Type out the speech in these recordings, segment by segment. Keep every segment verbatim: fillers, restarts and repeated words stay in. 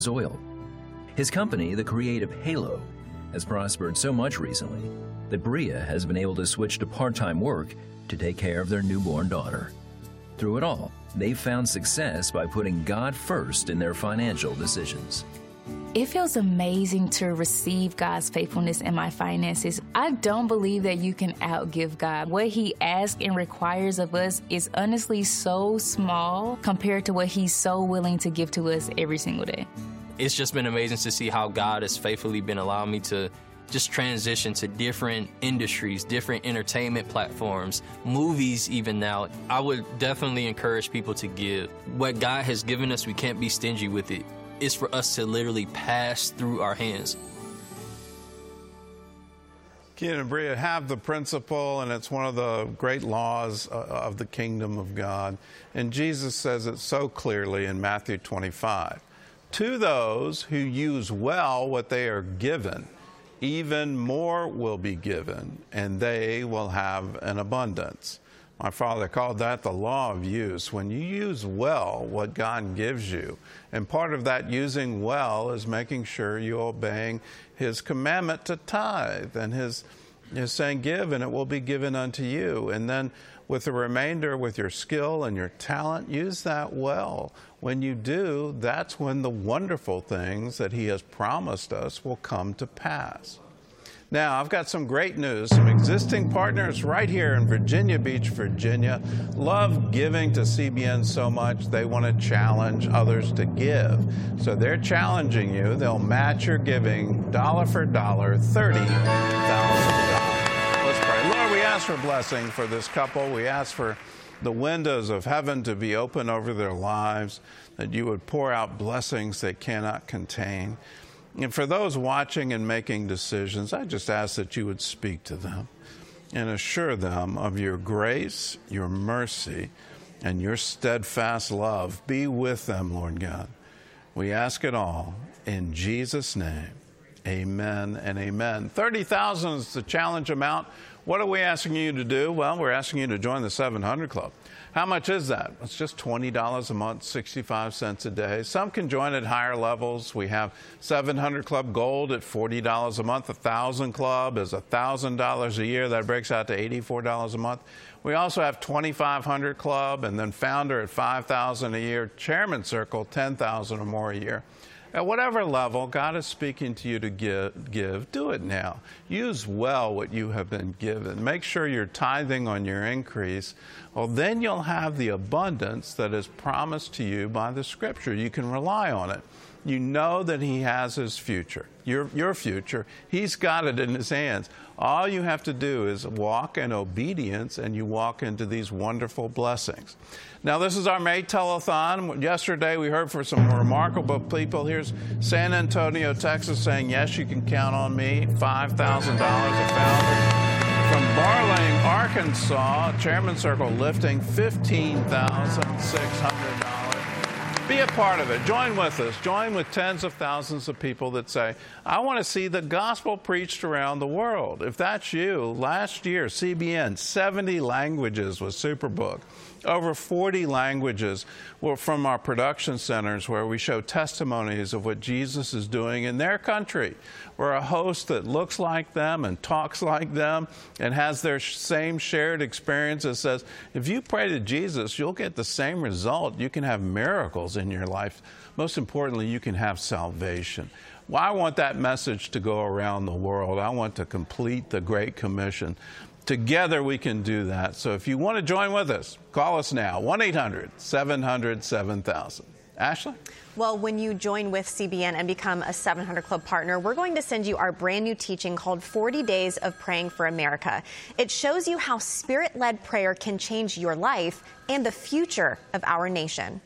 oil. His company, the creative Halo, has prospered so much recently that Bria has been able to switch to part-time work to take care of their newborn daughter. Through it all, they've found success by putting God first in their financial decisions. It feels amazing to receive God's faithfulness in my finances. I don't believe that you can outgive God. What He asks and requires of us is honestly so small compared to what He's so willing to give to us every single day. It's just been amazing to see how God has faithfully been allowing me to just transition to different industries, different entertainment platforms, movies even now. I would definitely encourage people to give. What God has given us, we can't be stingy with it. It's for us to literally pass through our hands. Keaton and Bria have the principle, and it's one of the great laws of the kingdom of God. And Jesus says it so clearly in Matthew twenty-five. To those who use well what they are given, even more will be given, and they will have an abundance. My father called that the law of use. When you use well what God gives you, and part of that using well is making sure you're obeying His commandment to tithe, and His, His saying, give, and it will be given unto you. And then with the remainder, with your skill and your talent, use that well. When you do, that's when the wonderful things that He has promised us will come to pass. Now, I've got some great news. Some existing partners right here in Virginia Beach, Virginia, love giving to C B N so much they want to challenge others to give. So they're challenging you. They'll match your giving dollar for dollar, thirty thousand dollars. Let's pray. Lord, we ask for blessing for this couple. We ask for the windows of heaven to be open over their lives, that you would pour out blessings they cannot contain. And for those watching and making decisions, I just ask that you would speak to them and assure them of your grace, your mercy, and your steadfast love. Be with them, Lord God. We ask it all in Jesus' name. Amen and amen. thirty thousand dollars is the challenge amount. What are we asking you to do? Well, we're asking you to join the seven hundred Club. How much is that? It's just twenty dollars a month, sixty-five cents a day. Some can join at higher levels. We have seven hundred Club Gold at forty dollars a month. one thousand Club is one thousand dollars a year. That breaks out to eighty-four dollars a month. We also have twenty-five hundred Club, and then Founder at five thousand dollars a year. Chairman Circle, ten thousand dollars or more a year. At whatever level God is speaking to you to give, give, do it now. Use well what you have been given. Make sure you're tithing on your increase. Well, then you'll have the abundance that is promised to you by the Scripture. You can rely on it. You know that He has His future, your, your future. He's got it in His hands. All you have to do is walk in obedience, and you walk into these wonderful blessings. Now, this is our May Telethon. Yesterday, we heard from some remarkable people. Here's San Antonio, Texas, saying, yes, you can count on me, five thousand dollars a founder. From Barling, Arkansas, Chairman Circle lifting fifteen thousand six hundred dollars. Be a part of it. Join with us. Join with tens of thousands of people that say, I want to see the gospel preached around the world. If that's you, last year, C B N, seventy languages with Superbook. Over forty languages were from our production centers where we show testimonies of what Jesus is doing in their country. We're a host that looks like them and talks like them and has their same shared experience that says, if you pray to Jesus, you'll get the same result. You can have miracles in your life. Most importantly, you can have salvation. Well, I want that message to go around the world. I want to complete the Great Commission. Together we can do that. So if you want to join with us, call us now, one eight hundred seven hundred seven thousand. Ashley? Well, when you join with C B N and become a seven hundred Club partner, we're going to send you our brand new teaching called forty days of Praying for America. It shows you how Spirit-led prayer can change your life and the future of our nation.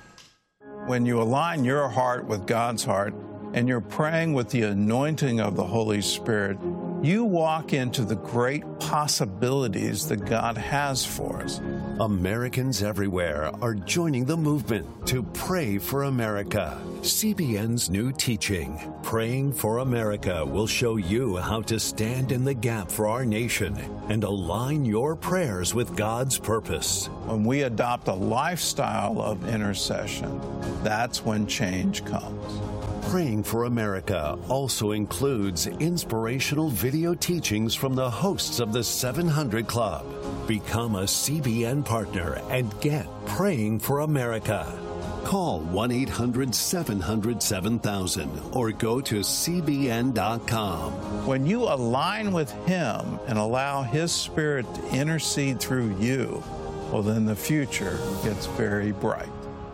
When you align your heart with God's heart and you're praying with the anointing of the Holy Spirit, you walk into the great possibilities that God has for us. Americans everywhere are joining the movement to pray for America. C B N's new teaching, Praying for America, will show you how to stand in the gap for our nation and align your prayers with God's purpose. When we adopt a lifestyle of intercession, that's when change comes. Praying for America also includes inspirational video teachings from the hosts of the seven hundred Club. Become a C B N partner and get Praying for America. Call one eight hundred seven hundred seven thousand or go to C B N dot com. When you align with Him and allow His Spirit to intercede through you, well, then the future gets very bright.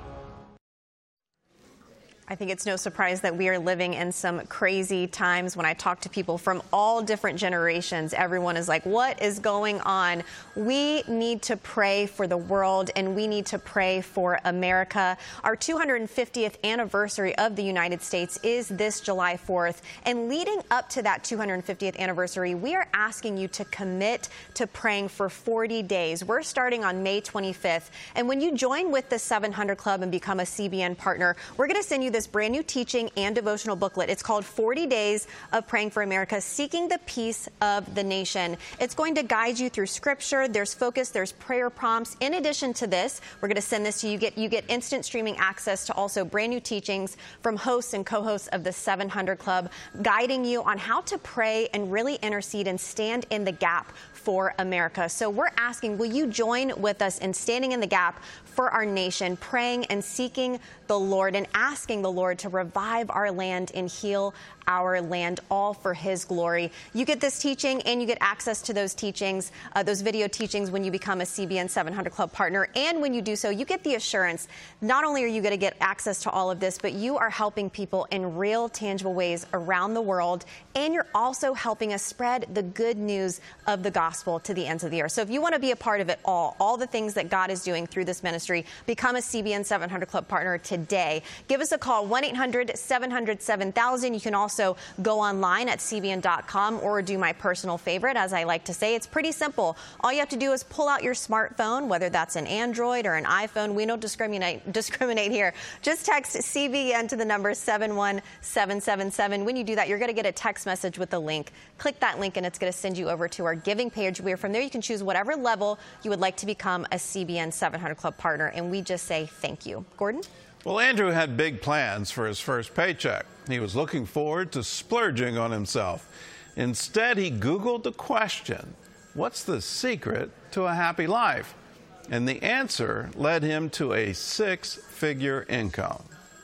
I think it's no surprise that we are living in some crazy times. When I talk to people from all different generations, everyone is like, what is going on? We need to pray for the world, and we need to pray for America. Our two hundred fiftieth anniversary of the United States is this July fourth. And leading up to that two hundred fiftieth anniversary, we are asking you to commit to praying for forty days. We're starting on May twenty-fifth. And when you join with the seven hundred Club and become a C B N partner, we're going to send you this brand new teaching and devotional booklet. It's called forty days of Praying for America, Seeking the Peace of the Nation. It's going to guide you through scripture. There's focus. There's prayer prompts. In addition to this, we're going to send this to you. You get, you get instant streaming access to also brand new teachings from hosts and co-hosts of the seven hundred Club, guiding you on how to pray and really intercede and stand in the gap for America. So we're asking, will you join with us in standing in the gap for our nation, praying and seeking the Lord and asking the Lord to revive our land and heal our land, all for His glory. You get this teaching and you get access to those teachings, uh, those video teachings when you become a C B N seven hundred Club partner. And when you do so, you get the assurance, not only are you going to get access to all of this, but you are helping people in real, tangible ways around the world. And you're also helping us spread the good news of the gospel to the ends of the earth. So if you want to be a part of it all, all the things that God is doing through this ministry, become a C B N seven hundred Club partner today. Give us a call, one eight hundred seven hundred seven thousand. You can also go online at C B N dot com or do my personal favorite, as I like to say. It's pretty simple. All you have to do is pull out your smartphone, whether that's an Android or an iPhone. We don't discriminate, discriminate here. Just text C B N to the number seven one seven seven seven. When you do that, you're going to get a text message with the link. Click that link and it's going to send you over to our giving page, where from there you can choose whatever level you would like to become a C B N seven hundred Club partner. And we just say thank you. Gordon? Well, Andrew had big plans for his first paycheck. He was looking forward to splurging on himself. Instead, he Googled the question, what's the secret to a happy life? And the answer led him to a six-figure income.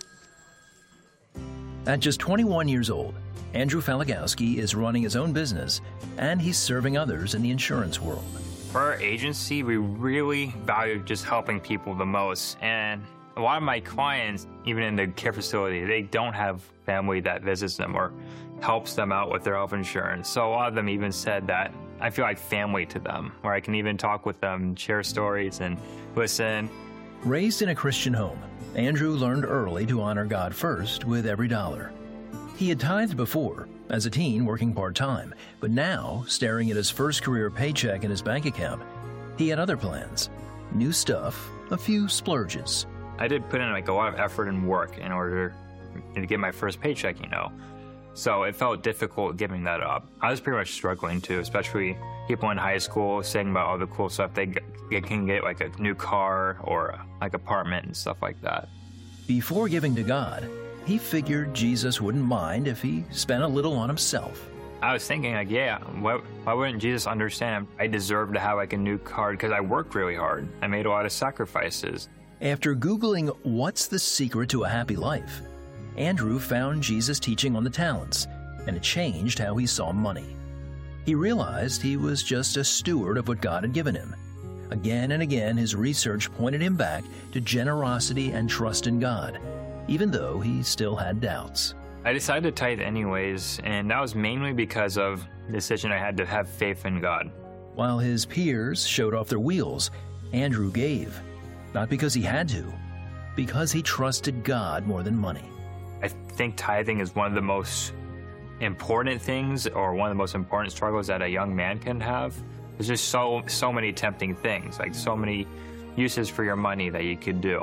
At just twenty-one years old, Andrew Falagowski is running his own business, and he's serving others in the insurance world. For our agency, we really value just helping people the most. And a lot of my clients, even in the care facility, they don't have family that visits them or helps them out with their health insurance. So a lot of them even said that I feel like family to them, where I can even talk with them, share stories, and listen. Raised in a Christian home, Andrew learned early to honor God first with every dollar. He had tithed before, as a teen working part-time, but now, staring at his first career paycheck in his bank account, he had other plans. New stuff, a few splurges. I did put in like a lot of effort and work in order to get my first paycheck, you know. So it felt difficult giving that up. I was pretty much struggling too, especially people in high school saying about all the cool stuff they, get, they can get, like a new car or like apartment and stuff like that. Before giving to God, he figured Jesus wouldn't mind if he spent a little on himself. I was thinking, like, yeah, why, why wouldn't Jesus understand I deserve to have like a new car because I worked really hard. I made a lot of sacrifices. After Googling what's the secret to a happy life, Andrew found Jesus' teaching on the talents, and it changed how he saw money. He realized he was just a steward of what God had given him. Again and again, his research pointed him back to generosity and trust in God, even though he still had doubts. I decided to tithe anyways, and that was mainly because of the decision I had to have faith in God. While his peers showed off their wheels, Andrew gave. Not because he had to, because he trusted God more than money. I think tithing is one of the most important things, or one of the most important struggles that a young man can have. There's just so so many tempting things, like so many uses for your money that you could do.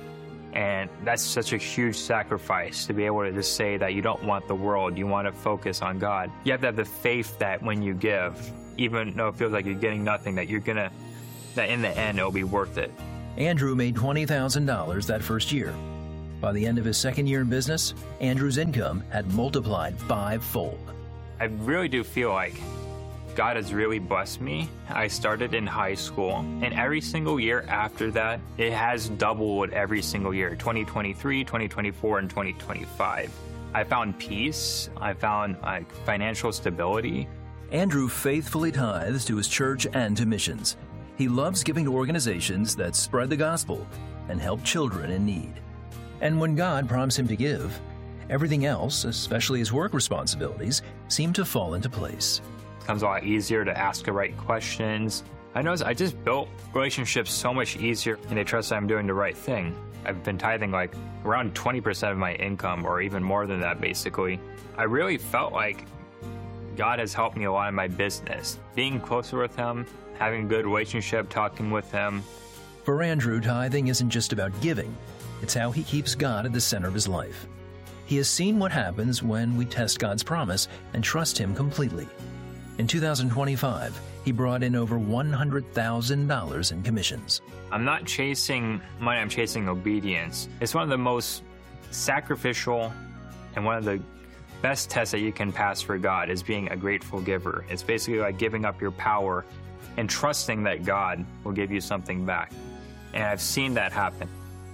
And that's such a huge sacrifice to be able to just say that you don't want the world, you want to focus on God. You have to have the faith that when you give, even though it feels like you're getting nothing, that you're gonna, that in the end it'll be worth it. Andrew made twenty thousand dollars that first year. By the end of his second year in business, Andrew's income had multiplied fivefold. I really do feel like God has really blessed me. I started in high school, and every single year after that, it has doubled every single year, twenty twenty-three, twenty twenty-four, and twenty twenty-five. I found peace. I found like financial stability. Andrew faithfully tithes to his church and to missions. He loves giving to organizations that spread the gospel and help children in need. And when God prompts him to give, everything else, especially his work responsibilities, seem to fall into place. It becomes a lot easier to ask the right questions. I noticed I just built relationships so much easier, and they trust that I'm doing the right thing. I've been tithing like around twenty percent of my income, or even more than that, basically. I really felt like God has helped me a lot in my business. Being closer with him, having a good relationship, talking with him. For Andrew, tithing isn't just about giving. It's how he keeps God at the center of his life. He has seen what happens when we test God's promise and trust him completely. In two thousand twenty-five, he brought in over one hundred thousand dollars in commissions. I'm not chasing money, I'm chasing obedience. It's one of the most sacrificial and one of the best tests that you can pass for God is being a grateful giver. It's basically like giving up your power and trusting that God will give you something back. And I've seen that happen.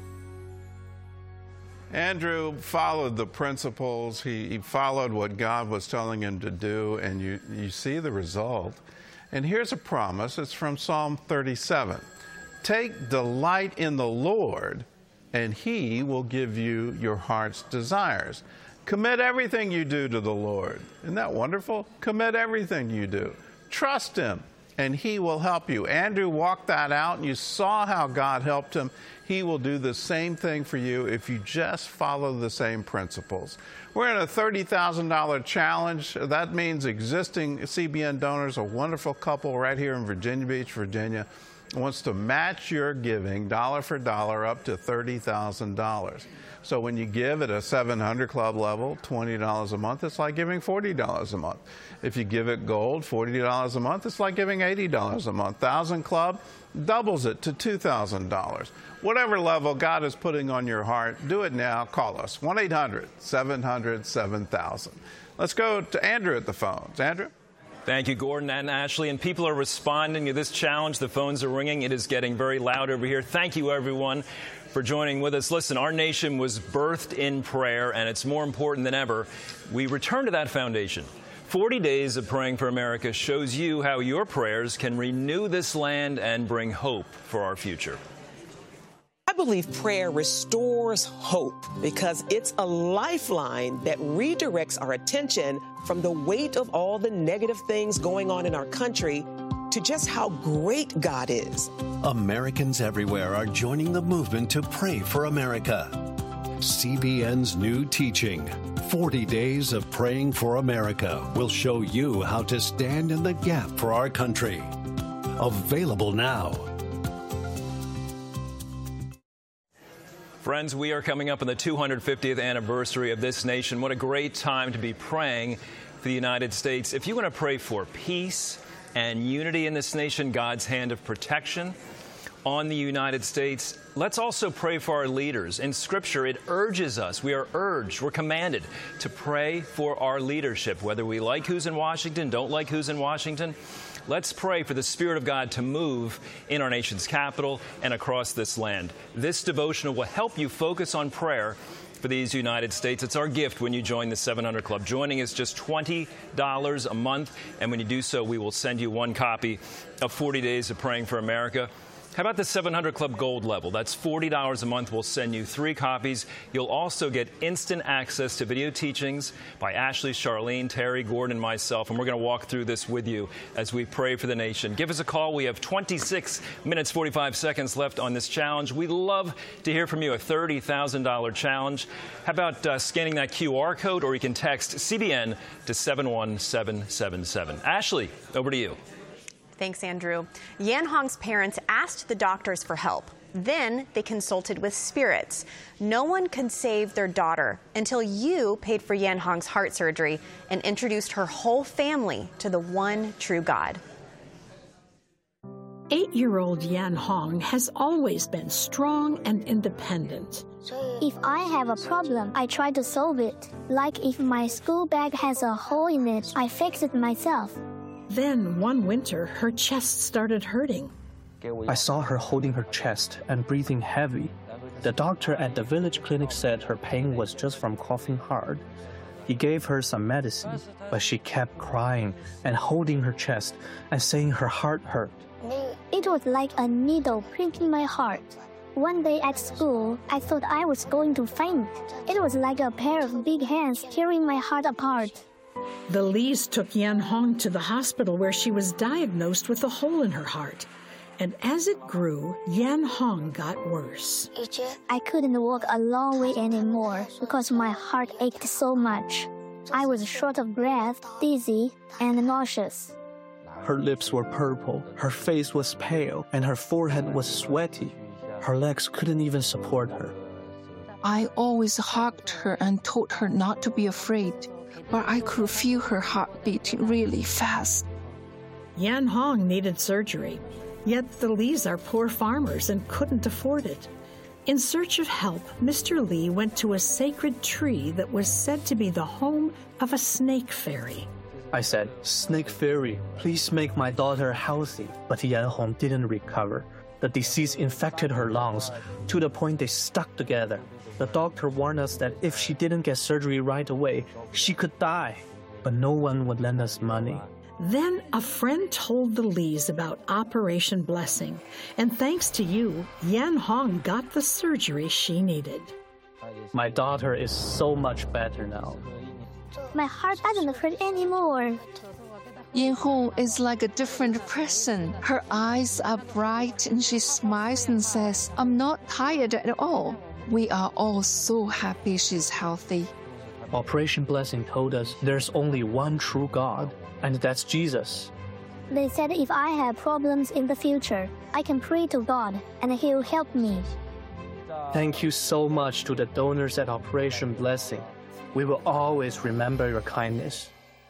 Andrew followed the principles. He, he followed what God was telling him to do, and you, you see the result. And here's a promise. It's from Psalm thirty-seven. Take delight in the Lord, and he will give you your heart's desires. Commit everything you do to the Lord. Isn't that wonderful? Commit everything you do. Trust him, and he will help you. Andrew walked that out, and you saw how God helped him. He will do the same thing for you if you just follow the same principles. We're in a thirty thousand dollars challenge. That means existing C B N donors, a wonderful couple right here in Virginia Beach, Virginia, wants to match your giving dollar for dollar up to thirty thousand dollars. So when you give at a seven hundred club level, twenty dollars a month, it's like giving forty dollars a month. If you give it gold, forty dollars a month, it's like giving eighty dollars a month. one thousand club doubles it to two thousand dollars. Whatever level God is putting on your heart, do it now. Call us, one eight hundred, seven hundred, seven thousand. Let's go to Andrew at the phones. Andrew? Thank you, Gordon and Ashley. And people are responding to this challenge. The phones are ringing. It is getting very loud over here. Thank you, everyone, for joining with us. Listen, our nation was birthed in prayer, and it's more important than ever we return to that foundation. forty days of Praying for America shows you how your prayers can renew this land and bring hope for our future. I believe prayer restores hope because it's a lifeline that redirects our attention from the weight of all the negative things going on in our country to just how great God is. Americans everywhere are joining the movement to pray for America. C B N's new teaching, forty days of Praying for America, will show you how to stand in the gap for our country. Available now. Friends, we are coming up on the two hundred fiftieth anniversary of this nation. What a great time to be praying for the United States. If you want to pray for peace and unity in this nation, God's hand of protection on the United States, let's also pray for our leaders. In Scripture, it urges us, we are urged, we're commanded to pray for our leadership, whether we like who's in Washington, don't like who's in Washington. Let's pray for the Spirit of God to move in our nation's capital and across this land. This devotional will help you focus on prayer for these United States. It's our gift when you join the seven hundred Club. Joining is just twenty dollars a month, and when you do so, we will send you one copy of forty days of Praying for America. How about the seven hundred Club Gold level? That's forty dollars a month. We'll send you three copies. You'll also get instant access to video teachings by Ashley, Charlene, Terry, Gordon, and myself, and we're going to walk through this with you as we pray for the nation. Give us a call. We have twenty-six minutes, forty-five seconds left on this challenge. We'd love to hear from you, a thirty thousand dollars challenge. How about uh, scanning that Q R code, or you can text C B N to seven one seven seven seven. Ashley, over to you. Thanks, Andrew. Yan Hong's parents asked the doctors for help. Then they consulted with spirits. No one could save their daughter until you paid for Yan Hong's heart surgery and introduced her whole family to the one true God. Eight-year-old Yan Hong has always been strong and independent. If I have a problem, I try to solve it. Like if my school bag has a hole in it, I fix it myself. Then one winter, her chest started hurting. I saw her holding her chest and breathing heavy. The doctor at the village clinic said her pain was just from coughing hard. He gave her some medicine, but she kept crying and holding her chest and saying her heart hurt. It was like a needle pricking my heart. One day at school, I thought I was going to faint. It was like a pair of big hands tearing my heart apart. The Lees took Yan Hong to the hospital where she was diagnosed with a hole in her heart. And as it grew, Yan Hong got worse. I couldn't walk a long way anymore because my heart ached so much. I was short of breath, dizzy, and nauseous. Her lips were purple, her face was pale, and her forehead was sweaty. Her legs couldn't even support her. I always hugged her and told her not to be afraid, but I could feel her heart beating really fast. Yan Hong needed surgery, yet the Lees are poor farmers and couldn't afford it. In search of help, Mister Lee went to a sacred tree that was said to be the home of a snake fairy. I said, "Snake fairy, please make my daughter healthy." But Yan Hong didn't recover. The disease infected her lungs to the point they stuck together. The doctor warned us that if she didn't get surgery right away, she could die. But no one would lend us money. Then a friend told the Lees about Operation Blessing, and thanks to you, Yan Hong got the surgery she needed. My daughter is so much better now. My heart doesn't hurt anymore. Yan Hong is like a different person. Her eyes are bright and she smiles and says, "I'm not tired at all." We are all so happy she's healthy. Operation Blessing told us there's only one true God, and that's Jesus. They said if I have problems in the future, I can pray to God and He'll help me. Thank you so much to the donors at Operation Blessing. We will always remember your kindness.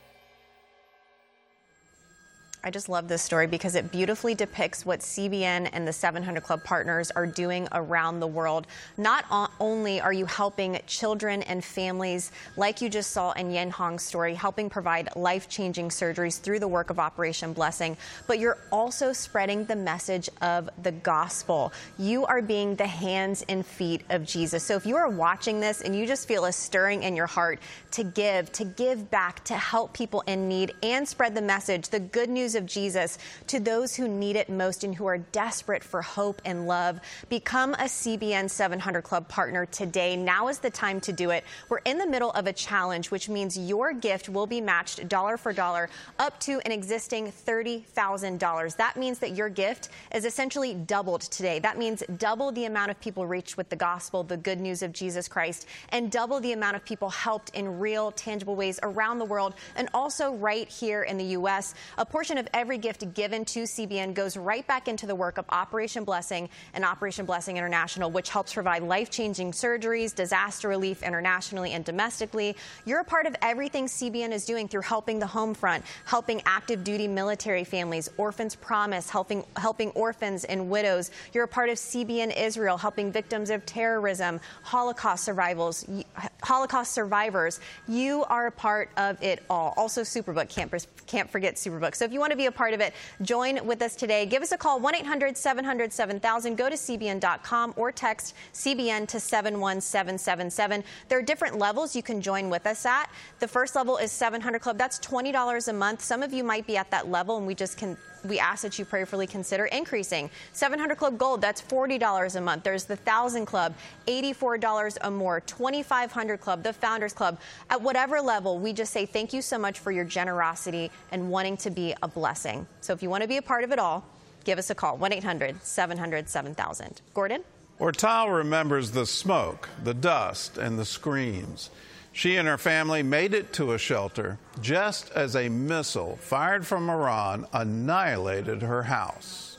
I just love this story because it beautifully depicts what C B N and the seven hundred Club partners are doing around the world. Not only are you helping children and families, like you just saw in Yan Hong's story, helping provide life-changing surgeries through the work of Operation Blessing, but you're also spreading the message of the gospel. You are being the hands and feet of Jesus. So if you are watching this and you just feel a stirring in your heart to give, to give back, to help people in need and spread the message, the good news of Jesus to those who need it most and who are desperate for hope and love, become a C B N seven hundred Club partner today. Now is the time to do it. We're in the middle of a challenge, which means your gift will be matched dollar for dollar up to an existing thirty thousand dollars. That means that your gift is essentially doubled today. That means double the amount of people reached with the gospel, the good news of Jesus Christ, and double the amount of people helped in real, tangible ways around the world and also right here in the U S. A portion of every gift given to C B N goes right back into the work of Operation Blessing and Operation Blessing International, which helps provide life-changing surgeries, disaster relief internationally and domestically. You're a part of everything C B N is doing through helping the home front, helping active duty military families, Orphans Promise, helping helping orphans and widows. You're a part of C B N Israel, helping victims of terrorism, Holocaust survivors, Holocaust survivors. You are a part of it all. Also, Superbook, can't, can't forget Superbook. So if you want to be a part of it, join with us today. Give us a call, one eight hundred seven hundred seven thousand. Go to C B N dot com or text C B N to seven one seven seven seven. There are different levels you can join with us at. The first level is seven hundred Club. That's twenty dollars a month. Some of you might be at that level, and we just can we ask that you prayerfully consider increasing. seven hundred Club Gold, that's forty dollars a month. There's the one thousand Club, eighty-four dollars or more. twenty-five hundred Club, the Founders Club. At whatever level, we just say thank you so much for your generosity and wanting to be a blessing. So if you want to be a part of it all, give us a call, one eight hundred seven hundred seven thousand. Gordon? Ortal remembers the smoke, the dust, and the screams. She and her family made it to a shelter just as a missile fired from Iran annihilated her house.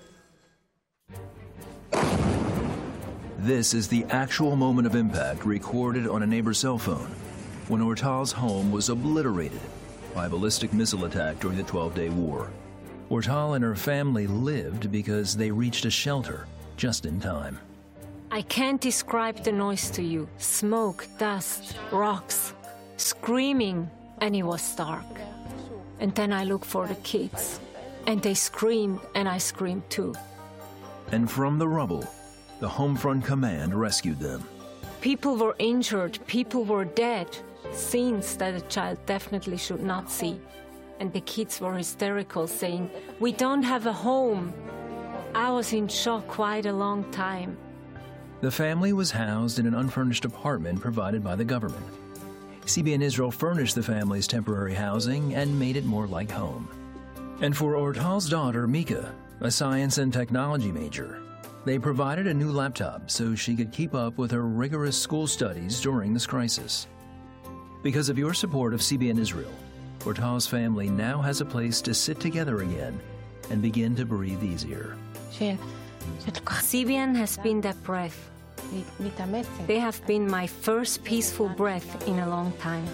This is the actual moment of impact recorded on a neighbor's cell phone when Ortal's home was obliterated by a ballistic missile attack during the twelve-day war. Ortal and her family lived because they reached a shelter just in time. I can't describe the noise to you. Smoke, dust, rocks, screaming, and it was dark. And then I looked for the kids, and they screamed, and I screamed too. And from the rubble, the Homefront Command rescued them. People were injured, people were dead, scenes that a child definitely should not see. And the kids were hysterical, saying, "We don't have a home." I was in shock quite a long time. The family was housed in an unfurnished apartment provided by the government. C B N Israel furnished the family's temporary housing and made it more like home. And for Ortal's daughter, Mika, a science and technology major, they provided a new laptop so she could keep up with her rigorous school studies during this crisis. Because of your support of C B N Israel, Ortal's family now has a place to sit together again and begin to breathe easier. C B N has been that breath. They have been my first peaceful breath in a long time.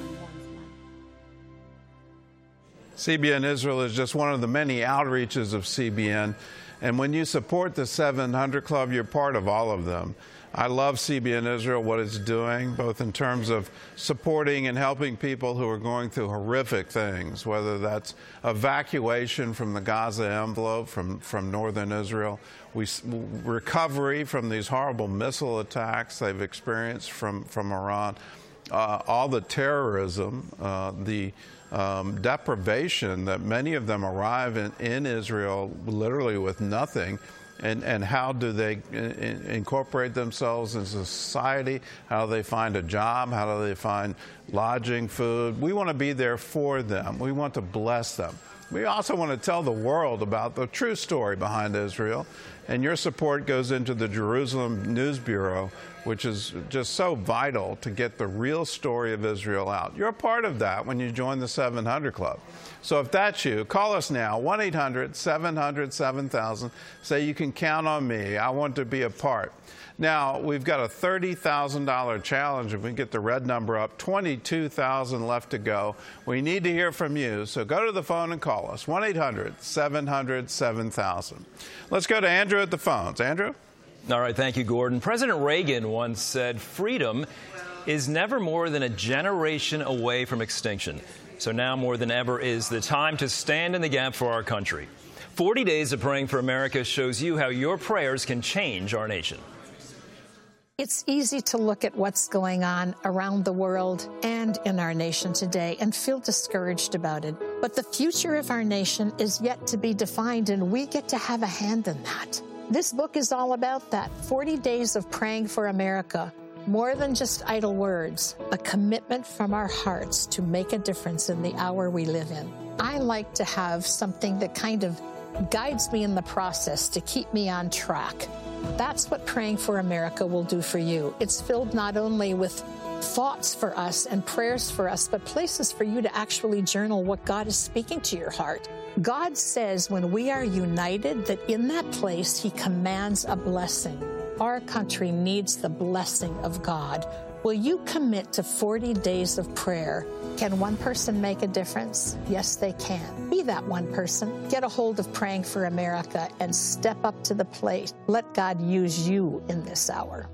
C B N Israel is just one of the many outreaches of C B N. And when you support the seven hundred Club, you're part of all of them. I love C B N Israel, what it's doing, both in terms of supporting and helping people who are going through horrific things, whether that's evacuation from the Gaza envelope, from, from northern Israel, we, recovery from these horrible missile attacks they've experienced from, from Iran, uh, all the terrorism, uh, the um, deprivation that many of them arrive in, in Israel literally with nothing. And, and how do they in, incorporate themselves in society? How do they find a job? How do they find lodging, food? We want to be there for them. We want to bless them. We also want to tell the world about the true story behind Israel. And your support goes into the Jerusalem News Bureau, which is just so vital to get the real story of Israel out. You're a part of that when you join the seven hundred Club. So if that's you, call us now, one eight hundred seven hundred seven thousand. Say you can count on me. I want to be a part. Now, we've got a thirty thousand dollars challenge. If we can get the red number up, twenty-two thousand left to go. We need to hear from you, so go to the phone and call us, one eight hundred seven hundred seven thousand. Let's go to Andrew at the phones. Andrew? All right, thank you, Gordon. President Reagan once said, "Freedom is never more than a generation away from extinction." So now more than ever is the time to stand in the gap for our country. forty days of Praying for America shows you how your prayers can change our nation. It's easy to look at what's going on around the world and in our nation today and feel discouraged about it. But the future of our nation is yet to be defined, and we get to have a hand in that. This book is all about that. forty days of Praying for America. More than just idle words, a commitment from our hearts to make a difference in the hour we live in. I like to have something that kind of guides me in the process to keep me on track. That's what Praying for America will do for you. It's filled not only with thoughts for us and prayers for us, but places for you to actually journal what God is speaking to your heart. God says when we are united, that in that place, He commands a blessing. Our country needs the blessing of God. Will you commit to forty days of prayer? Can one person make a difference? Yes, they can. Be that one person. Get a hold of Praying for America and step up to the plate. Let God use you in this hour.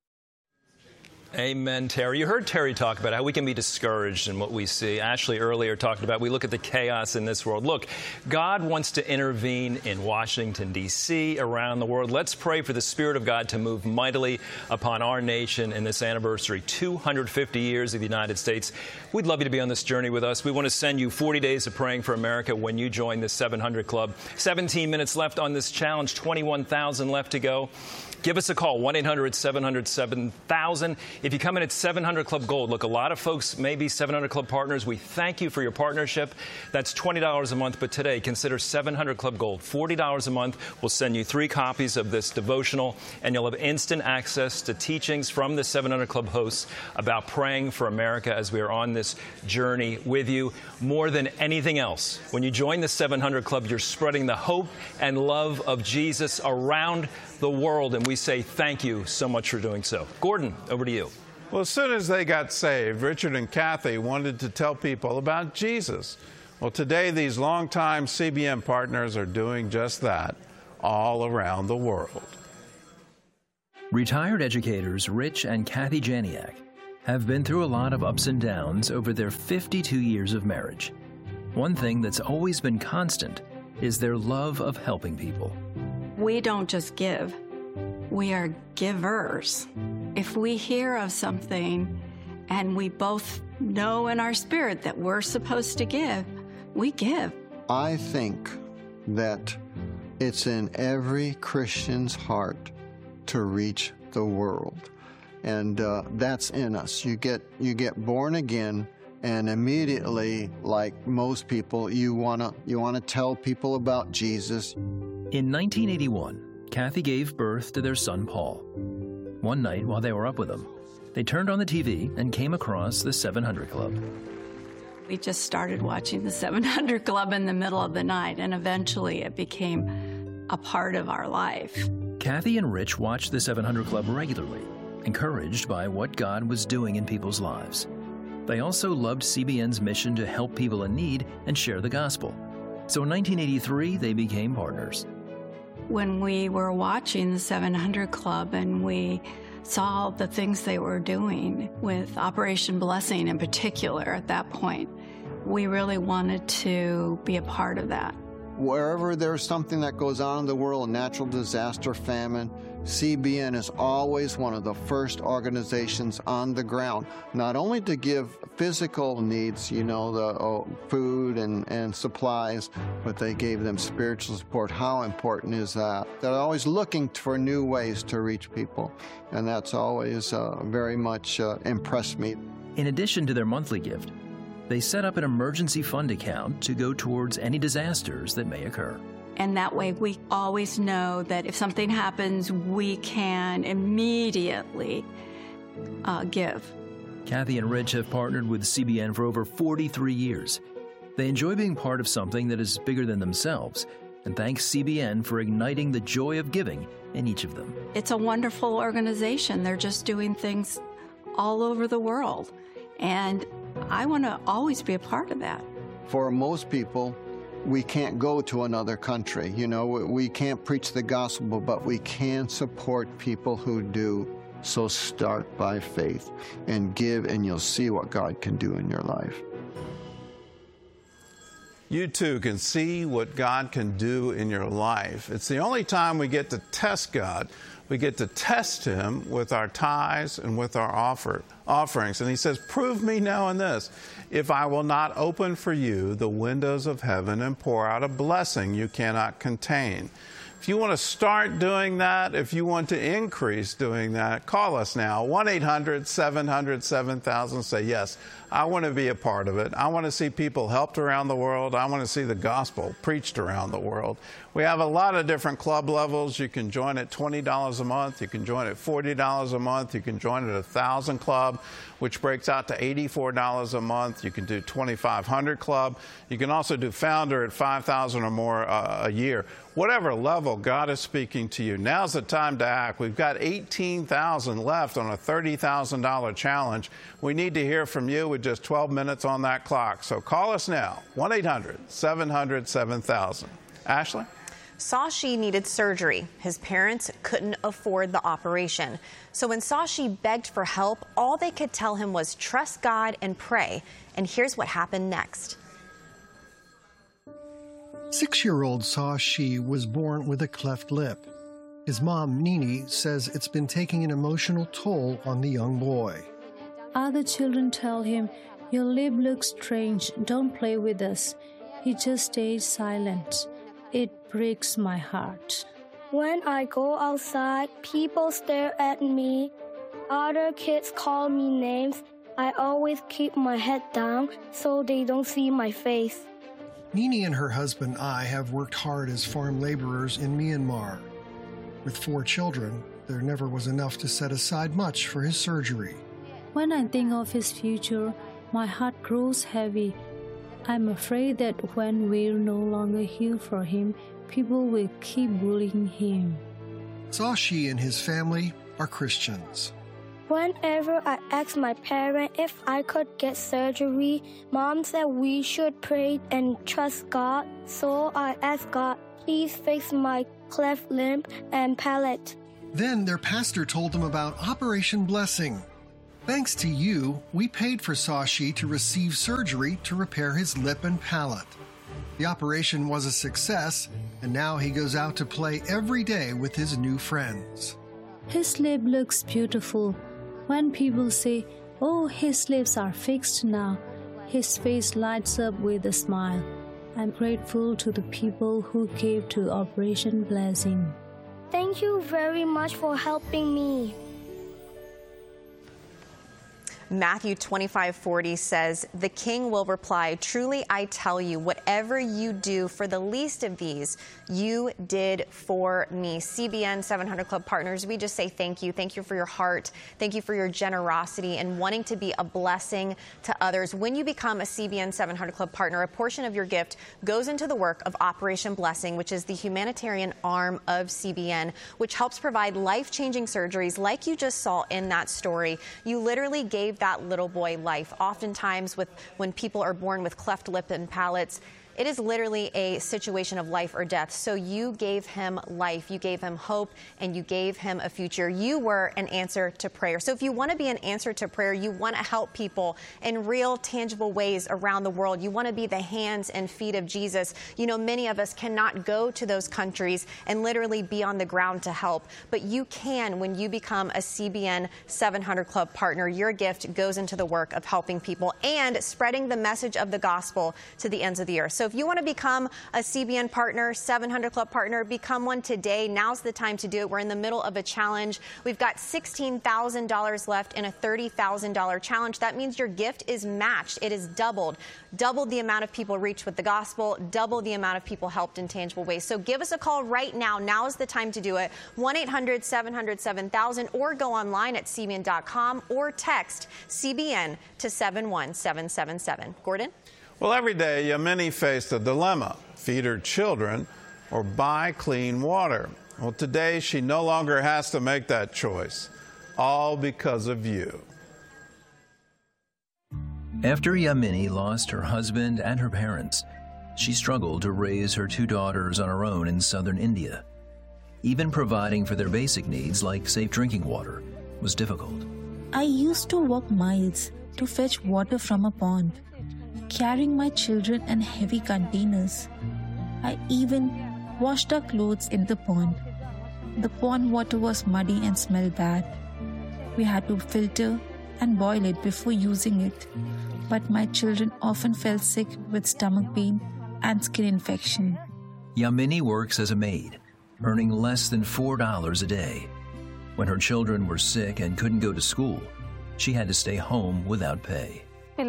Amen, Terry. You heard Terry talk about how we can be discouraged in what we see. Ashley earlier talked about we look at the chaos in this world. Look, God wants to intervene in Washington, D C, around the world. Let's pray for the Spirit of God to move mightily upon our nation in this anniversary, two hundred fifty years of the United States. We'd love you to be on this journey with us. We want to send you forty days of Praying for America when you join the seven hundred Club. seventeen minutes left on this challenge, twenty-one thousand left to go. Give us a call, one eight hundred seven hundred seven thousand. If you come in at seven hundred Club Gold, look, a lot of folks may be seven hundred Club partners. We thank you for your partnership. That's twenty dollars a month, but today consider seven hundred Club Gold. forty dollars a month. We'll send you three copies of this devotional, and you'll have instant access to teachings from the seven hundred Club hosts about praying for America as we are on this journey with you. More than anything else, when you join the seven hundred Club, you're spreading the hope and love of Jesus around the world, and we say thank you so much for doing so. Gordon, over to you. Well, as soon as they got saved, Richard and Kathy wanted to tell people about Jesus. Well, today these longtime C B N partners are doing just that all around the world. Retired educators Rich and Kathy Janiak have been through a lot of ups and downs over their fifty-two years of marriage. One thing that's always been constant is their love of helping people. We don't just give, we are givers. If we hear of something and we both know in our spirit that we're supposed to give, we give. I think that it's in every Christian's heart to reach the world. And uh, that's in us. You get, you get born again, and immediately, like most people, you wanna, you wanna tell people about Jesus. In nineteen eighty-one, Kathy gave birth to their son, Paul. One night while they were up with him, they turned on the T V and came across the seven hundred Club. We just started watching the seven hundred Club in the middle of the night, and eventually it became a part of our life. Kathy and Rich watched the seven hundred Club regularly, encouraged by what God was doing in people's lives. They also loved C B N's mission to help people in need and share the gospel. So in nineteen eighty-three, they became partners. When we were watching the seven hundred Club and we saw the things they were doing with Operation Blessing in particular at that point, we really wanted to be a part of that. Wherever there's something that goes on in the world, natural disaster, famine, C B N is always one of the first organizations on the ground, not only to give physical needs, you know, the oh, food and, and supplies, but they gave them spiritual support. How important is that? They're always looking for new ways to reach people, and that's always uh, very much uh, impressed me. In addition to their monthly gift, they set up an emergency fund account to go towards any disasters that may occur. And that way we always know that if something happens, we can immediately uh, give. Kathy and Rich have partnered with C B N for over forty-three years. They enjoy being part of something that is bigger than themselves, and thank C B N for igniting the joy of giving in each of them. It's a wonderful organization. They're just doing things all over the world. And I want to always be a part of that. For most people, we can't go to another country. You know, we can't preach the gospel, but we can support people who do. So start by faith and give, and you'll see what God can do in your life. You too can see what God can do in your life. It's the only time we get to test God. We get to test Him with our tithes and with our offer, offerings. And He says, prove me now in this, if I will not open for you the windows of heaven and pour out a blessing you cannot contain. If you want to start doing that, if you want to increase doing that, call us now, one eight hundred, seven hundred, seven thousand. Say, yes, I want to be a part of it. I want to see people helped around the world. I want to see the gospel preached around the world. We have a lot of different club levels. You can join at twenty dollars a month. You can join at forty dollars a month. You can join at a one thousand Club, which breaks out to eighty-four dollars a month. You can do twenty-five hundred Club. You can also do Founder at five thousand dollars or more uh, a year. Whatever level God is speaking to you, now's the time to act. We've got eighteen thousand left on a thirty thousand dollars challenge. We need to hear from you with just twelve minutes on that clock. So call us now, one eight hundred, seven hundred, seven thousand. Ashley? Sashi needed surgery. His parents couldn't afford the operation. So when Sashi begged for help, all they could tell him was trust God and pray. And here's what happened next. Six-year-old Sashi was born with a cleft lip. His mom, Nini, says it's been taking an emotional toll on the young boy. Other children tell him, your lip looks strange, don't play with us. He just stays silent. It breaks my heart. When I go outside, people stare at me. Other kids call me names. I always keep my head down so they don't see my face. Nini and her husband, I, have worked hard as farm laborers in Myanmar. With four children, there never was enough to set aside much for his surgery. When I think of his future, my heart grows heavy. I'm afraid that when we're no longer here for him, people will keep bullying him. Sashi and his family are Christians. Whenever I ask my parents if I could get surgery, Mom said we should pray and trust God. So I asked God, please fix my cleft lip and palate. Then their pastor told them about Operation Blessing. Thanks to you, we paid for Sashi to receive surgery to repair his lip and palate. The operation was a success, and now he goes out to play every day with his new friends. His lip looks beautiful. When people say, "Oh, his lips are fixed now," his face lights up with a smile. I'm grateful to the people who gave to Operation Blessing. Thank you very much for helping me. Matthew twenty-five forty says, "The king will reply, 'Truly I tell you, whatever you do for the least of these, you did for me.'" C B N seven hundred Club partners, we just say thank you. Thank you for your heart. Thank you for your generosity and wanting to be a blessing to others. When you become a C B N seven hundred Club partner, a portion of your gift goes into the work of Operation Blessing, which is the humanitarian arm of C B N, which helps provide life-changing surgeries like you just saw in that story. You literally gave that little boy life. Oftentimes with when people are born with cleft lip and palates, it is literally a situation of life or death. So you gave him life, you gave him hope, and you gave him a future. You were an answer to prayer. So if you want to be an answer to prayer, you want to help people in real, tangible ways around the world. You want to be the hands and feet of Jesus. You know, many of us cannot go to those countries and literally be on the ground to help, but you can when you become a C B N seven hundred Club partner. Your gift goes into the work of helping people and spreading the message of the gospel to the ends of the earth. So if you want to become a C B N partner, seven hundred Club partner, become one today. Now's the time to do it. We're in the middle of a challenge. We've got sixteen thousand dollars left in a thirty thousand dollars challenge. That means your gift is matched. It is doubled. Doubled the amount of people reached with the gospel, double the amount of people helped in tangible ways. So give us a call right now. Now is the time to do it. one eight hundred seven hundred seven thousand, or go online at C B N dot com or text C B N to seven one seven seven seven. Gordon? Well, every day, Yamini faced a dilemma: feed her children or buy clean water. Well, today, she no longer has to make that choice, all because of you. After Yamini lost her husband and her parents, she struggled to raise her two daughters on her own in southern India. Even providing for their basic needs, like safe drinking water, was difficult. I used to walk miles to fetch water from a pond, carrying my children in heavy containers. I even washed our clothes in the pond. The pond water was muddy and smelled bad. We had to filter and boil it before using it, but my children often fell sick with stomach pain and skin infection. Yamini works as a maid, earning less than four dollars a day. When her children were sick and couldn't go to school, she had to stay home without pay.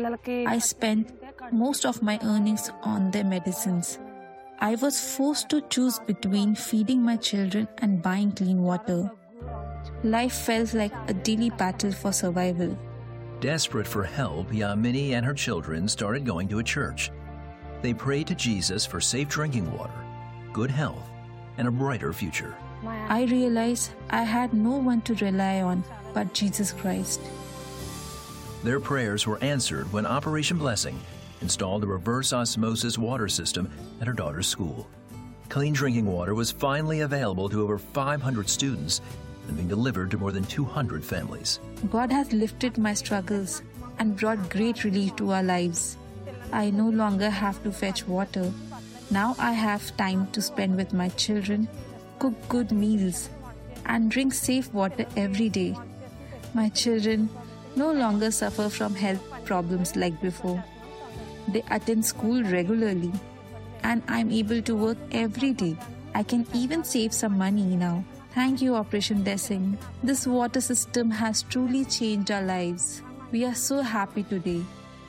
I spent most of my earnings on their medicines. I was forced to choose between feeding my children and buying clean water. Life felt like a daily battle for survival. Desperate for help, Yamini and her children started going to a church. They prayed to Jesus for safe drinking water, good health, and a brighter future. I realized I had no one to rely on but Jesus Christ. Their prayers were answered when Operation Blessing installed a reverse osmosis water system at her daughter's school. Clean drinking water was finally available to over five hundred students and being delivered to more than two hundred families. God has lifted my struggles and brought great relief to our lives. I no longer have to fetch water. Now I have time to spend with my children, cook good meals, and drink safe water every day. My children no longer suffer from health problems like before. They attend school regularly, and I'm able to work every day. I can even save some money now. Thank you, Operation Blessing. This water system has truly changed our lives. We are so happy today.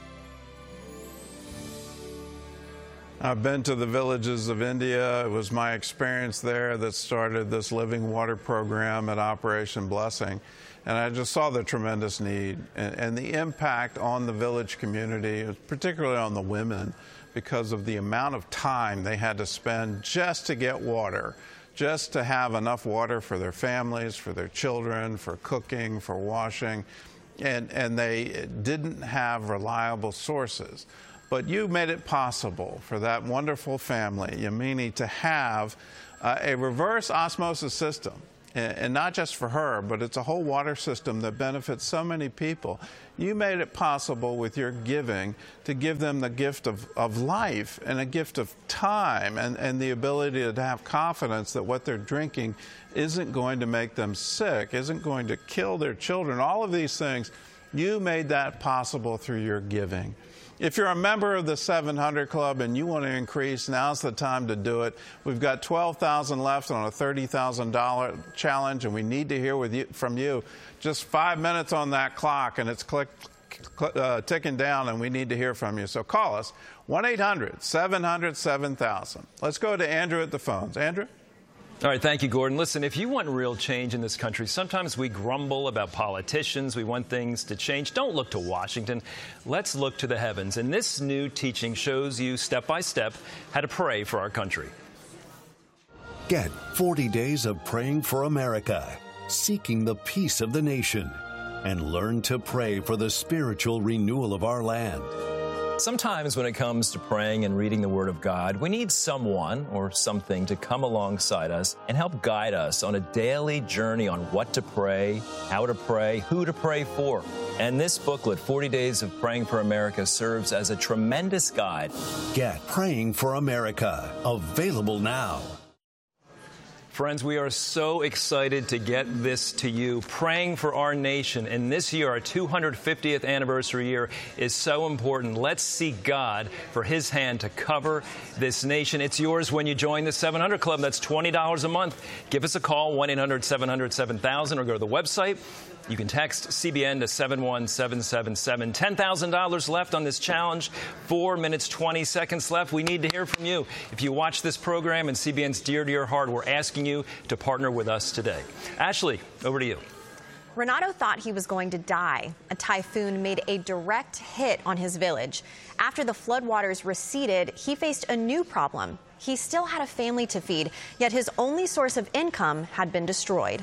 I've been to the villages of India. It was my experience there that started this living water program at Operation Blessing. And I just saw the tremendous need and, and the impact on the village community, particularly on the women, because of the amount of time they had to spend just to get water, just to have enough water for their families, for their children, for cooking, for washing. And, and they didn't have reliable sources. But you made it possible for that wonderful family, Yamini, to have uh, a reverse osmosis system. and, and not just for her, but it's a whole water system that benefits so many people. You made it possible with your giving to give them the gift of, of life and a gift of time and, and the ability to have confidence that what they're drinking isn't going to make them sick, isn't going to kill their children. All of these things, you made that possible through your giving. If you're a member of the seven hundred Club and you want to increase, now's the time to do it. We've got twelve thousand dollars left on a thirty thousand dollar challenge, and we need to hear with you, from you. Just five minutes on that clock, and it's click, click, uh, ticking down, and we need to hear from you. So call us, one eight hundred seven hundred seven thousand. Let's go to Andrew at the phones. Andrew? All right, thank you, Gordon. Listen, if you want real change in this country, sometimes we grumble about politicians. We want things to change. Don't look to Washington. Let's look to the heavens. And this new teaching shows you step by step how to pray for our country. Get forty days of praying for America, seeking the peace of the nation, and learn to pray for the spiritual renewal of our land. Sometimes when it comes to praying and reading the Word of God, we need someone or something to come alongside us and help guide us on a daily journey on what to pray, how to pray, who to pray for. And this booklet, forty days of Praying for America, serves as a tremendous guide. Get Praying for America, available now. Friends, we are so excited to get this to you. Praying for our nation. And this year, our two hundred fiftieth anniversary year, is so important. Let's seek God for His hand to cover this nation. It's yours when you join the seven hundred Club. That's twenty dollars a month. Give us a call, one eight hundred seven hundred seven thousand, or go to the website. You can text C B N to seven one seven seven seven. ten thousand dollars left on this challenge. Four minutes, twenty seconds left. We need to hear from you. If you watch this program and C B N's dear to your heart, we're asking you to partner with us today. Ashley, over to you. Renato thought he was going to die. A typhoon made a direct hit on his village. After the floodwaters receded, he faced a new problem. He still had a family to feed, yet his only source of income had been destroyed.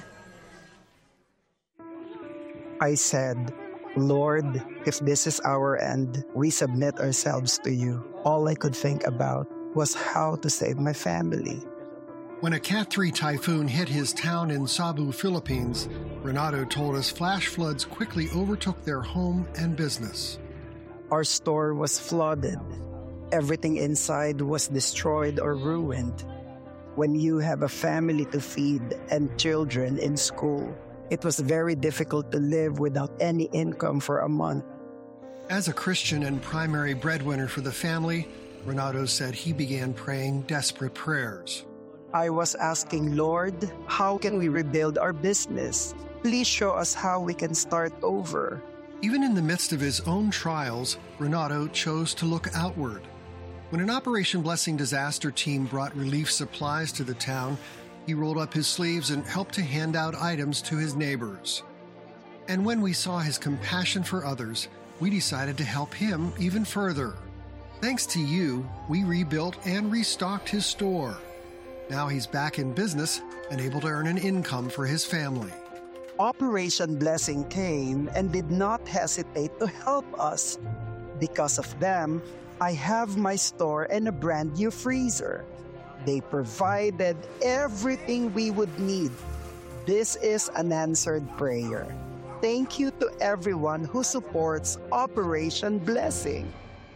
I said, Lord, if this is our end, we submit ourselves to you. All I could think about was how to save my family. When a Cat three typhoon hit his town in Cebu, Philippines, Renato told us flash floods quickly overtook their home and business. Our store was flooded. Everything inside was destroyed or ruined. When you have a family to feed and children in school, it was very difficult to live without any income for a month. As a Christian and primary breadwinner for the family, Renato said he began praying desperate prayers. I was asking, Lord, how can we rebuild our business? Please show us how we can start over. Even in the midst of his own trials, Renato chose to look outward. When an Operation Blessing disaster team brought relief supplies to the town, he rolled up his sleeves and helped to hand out items to his neighbors. And when we saw his compassion for others, we decided to help him even further. Thanks to you, we rebuilt and restocked his store. Now he's back in business and able to earn an income for his family. Operation Blessing came and did not hesitate to help us. Because of them, I have my store and a brand new freezer. They provided everything we would need. This is an answered prayer. Thank you to everyone who supports Operation Blessing.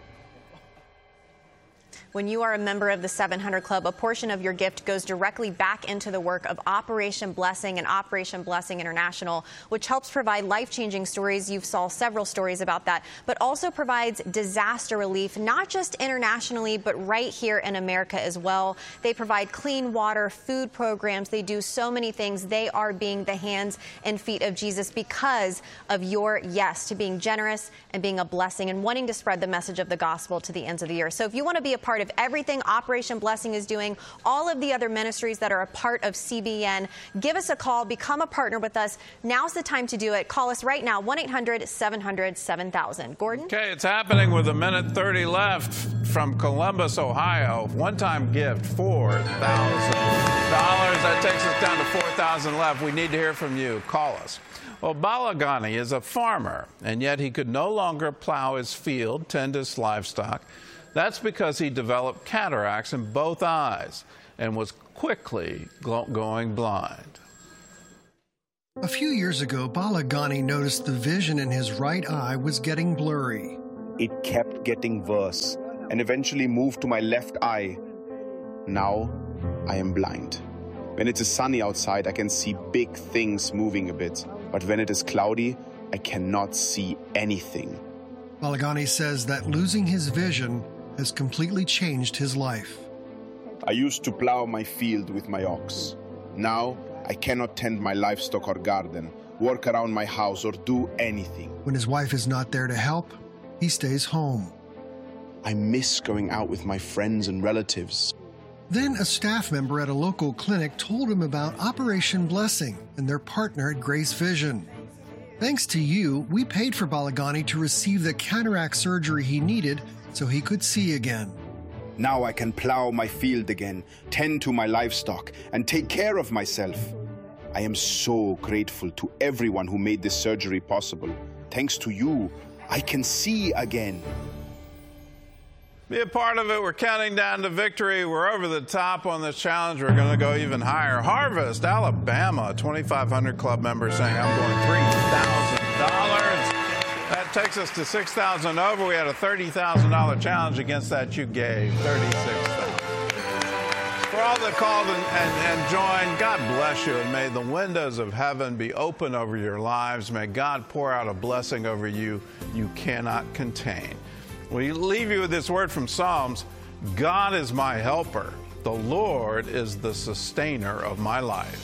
When you are a member of the seven hundred Club, a portion of your gift goes directly back into the work of Operation Blessing and Operation Blessing International, which helps provide life-changing stories. You saw several stories about that, but also provides disaster relief, not just internationally, but right here in America as well. They provide clean water, food programs. They do so many things. They are being the hands and feet of Jesus because of your yes to being generous and being a blessing and wanting to spread the message of the gospel to the ends of the earth. So if you want to be a part of everything Operation Blessing is doing, all of the other ministries that are a part of C B N, give us a call, become a partner with us. Now's the time to do it. Call us right now, one eight hundred seven hundred seven thousand. Gordon? Okay, it's happening with a minute thirty left from Columbus, Ohio. One-time gift, four thousand dollars. That takes us down to four thousand dollars left. We need to hear from you. Call us. Well, Balagani is a farmer, and yet he could no longer plow his field, tend his livestock. That's because he developed cataracts in both eyes and was quickly going blind. A few years ago, Balagani noticed the vision in his right eye was getting blurry. It kept getting worse and eventually moved to my left eye. Now I am blind. When it is sunny outside, I can see big things moving a bit. But when it is cloudy, I cannot see anything. Balagani says that losing his vision has completely changed his life. I used to plow my field with my ox. Now I cannot tend my livestock or garden, work around my house, or do anything. When his wife is not there to help, he stays home. I miss going out with my friends and relatives. Then a staff member at a local clinic told him about Operation Blessing and their partner at Grace Vision. Thanks to you, we paid for Balagani to receive the cataract surgery he needed so he could see again. Now I can plow my field again, tend to my livestock, and take care of myself. I am so grateful to everyone who made this surgery possible. Thanks to you, I can see again. Be a part of it. We're counting down to victory. We're over the top on this challenge. We're going to go even higher. Harvest, Alabama, twenty-five hundred club members saying, I'm going three thousand dollars. That takes us to six thousand dollars over. We had a thirty thousand dollars challenge. Against that, you gave thirty-six thousand dollars. For all that called and, and, and joined, God bless you, and may the windows of heaven be open over your lives. May God pour out a blessing over you you cannot contain. We leave you with this word from Psalms: God is my helper. The Lord is the sustainer of my life.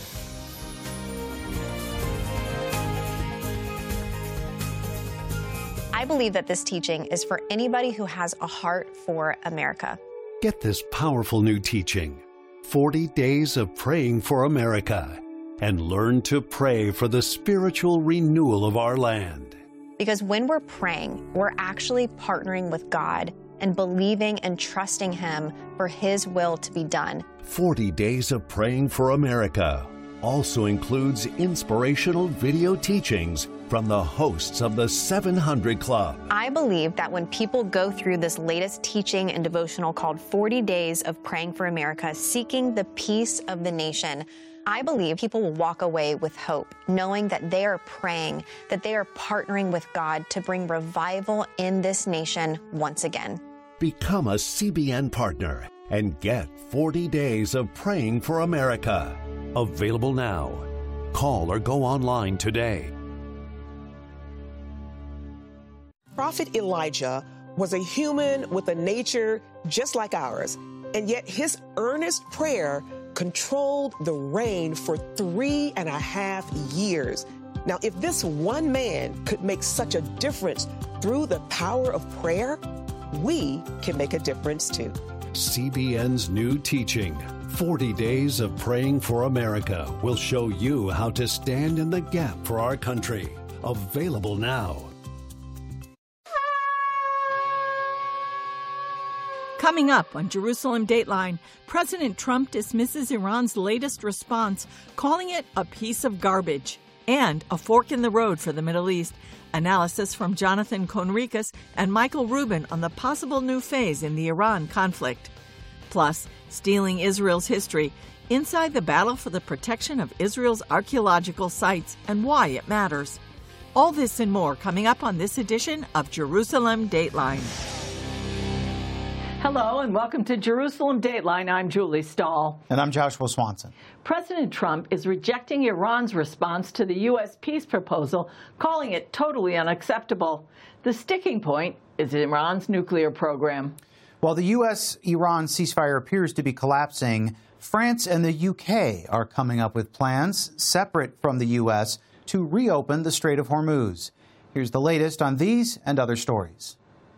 I believe that this teaching is for anybody who has a heart for America. Get this powerful new teaching, forty days of Praying for America, and learn to pray for the spiritual renewal of our land. Because when we're praying, we're actually partnering with God and believing and trusting Him for His will to be done. forty days of Praying for America also includes inspirational video teachings from the hosts of the seven hundred Club. I believe that when people go through this latest teaching and devotional called forty days of Praying for America, seeking the peace of the nation, I believe people will walk away with hope, knowing that they are praying, that they are partnering with God to bring revival in this nation once again. Become a C B N partner and get forty days of Praying for America. Available now. Call or go online today. Prophet Elijah was a human with a nature just like ours, and yet his earnest prayer controlled the rain for three and a half years. Now, if this one man could make such a difference through the power of prayer, we can make a difference too. C B N's new teaching, forty days of Praying for America, will show you how to stand in the gap for our country. Available now. Coming up on Jerusalem Dateline, President Trump dismisses Iran's latest response, calling it a piece of garbage and a fork in the road for the Middle East. Analysis from Jonathan Conricus and Michael Rubin on the possible new phase in the Iran conflict. Plus, stealing Israel's history, inside the battle for the protection of Israel's archaeological sites and why it matters. All this and more coming up on this edition of Jerusalem Dateline. Hello and welcome to Jerusalem Dateline. I'm Julie Stahl. And I'm Joshua Swanson. President Trump is rejecting Iran's response to the U S peace proposal, calling it totally unacceptable. The sticking point is Iran's nuclear program. While the U S Iran ceasefire appears to be collapsing, France and the U K are coming up with plans, separate from the U S, to reopen the Strait of Hormuz. Here's the latest on these and other stories.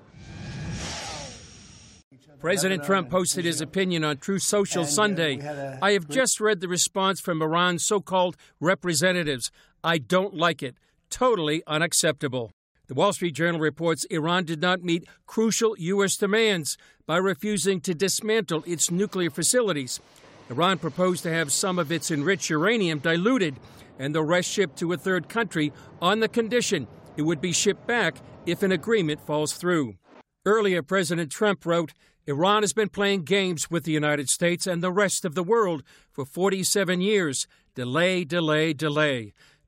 President Trump posted his opinion on Truth Social Sunday. I have just read the response from Iran's so-called representatives. I don't like it. Totally unacceptable. The Wall Street Journal reports Iran did not meet crucial U S demands by refusing to dismantle its nuclear facilities. Iran proposed to have some of its enriched uranium diluted and the rest shipped to a third country on the condition it would be shipped back if an agreement falls through. Earlier, President Trump wrote, Iran has been playing games with the United States and the rest of the world for forty-seven years. Delay, delay, delay.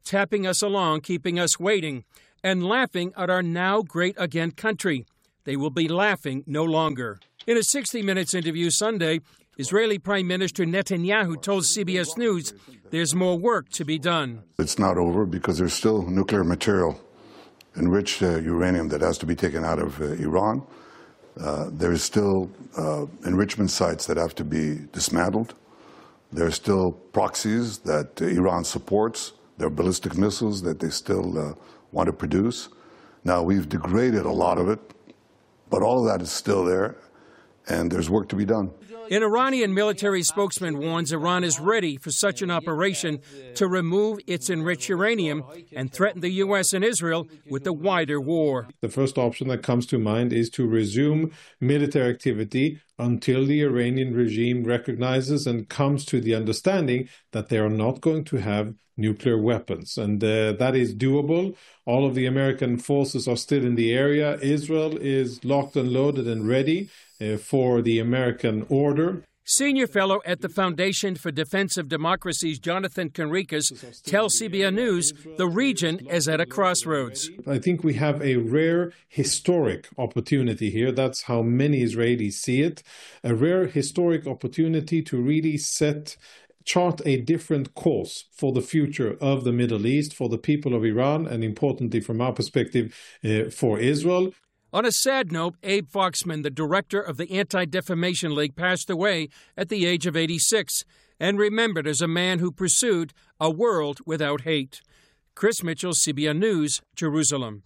tapping us along, keeping us waiting, and laughing at our now great again country. They will be laughing no longer. In a sixty minutes interview Sunday, Israeli Prime Minister Netanyahu told C B S News there's more work to be done. It's not over because there's still nuclear material, enriched uh, uranium that has to be taken out of uh, Iran. Uh, there's still uh, enrichment sites that have to be dismantled. There's still proxies that uh, Iran supports. There are ballistic missiles that they still uh, want to produce. Now, we've degraded a lot of it, but all of that is still there, and there's work to be done. An Iranian military spokesman warns Iran is ready for such an operation to remove its enriched uranium and threaten the U S and Israel with a wider war. The first option that comes to mind is to resume military activity until the Iranian regime recognizes and comes to the understanding that they are not going to have nuclear weapons. And uh, that is doable. All of the American forces are still in the area. Israel is locked and loaded and ready uh, for the American order. Senior fellow at the Foundation for Defense of Democracy's Jonathan Conricus tells C B S News the region is at a crossroads. I think we have a rare historic opportunity here. That's how many Israelis see it. A rare historic opportunity to really set chart a different course for the future of the Middle East, for the people of Iran, and importantly, from our perspective, uh, for Israel. On a sad note, Abe Foxman, the director of the Anti-Defamation League, passed away at the age of eighty-six and remembered as a man who pursued a world without hate. Chris Mitchell, C B S News, Jerusalem.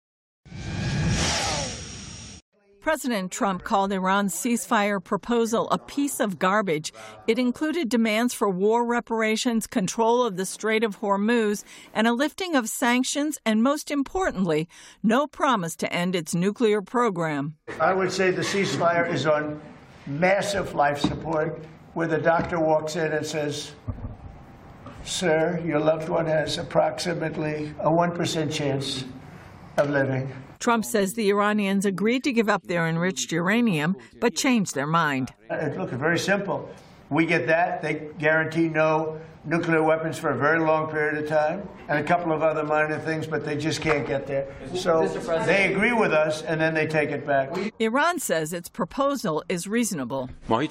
President Trump called Iran's ceasefire proposal a piece of garbage. It included demands for war reparations, control of the Strait of Hormuz, and a lifting of sanctions, and most importantly, no promise to end its nuclear program. I would say the ceasefire is on massive life support, where the doctor walks in and says, "Sir, your loved one has approximately a one percent chance of living." Trump says the Iranians agreed to give up their enriched uranium, but changed their mind. Look, it's very simple. We get that. They guarantee no nuclear weapons for a very long period of time, and a couple of other minor things, but they just can't get there. So they agree with us, and then they take it back. Iran says its proposal is reasonable.